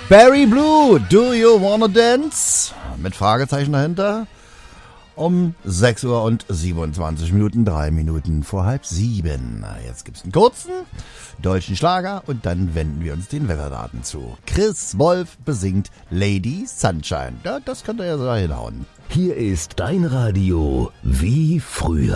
Barry Blue, Do You Wanna Dance? Mit Fragezeichen dahinter. Um 6 Uhr und 27 Minuten, 3 Minuten vor 6:30. Jetzt gibt's einen kurzen deutschen Schlager und dann wenden wir uns den Wetterdaten zu. Chris Wolf besingt Lady Sunshine. Ja, das könnt ihr ja so hinhauen. Hier ist dein Radio wie früher.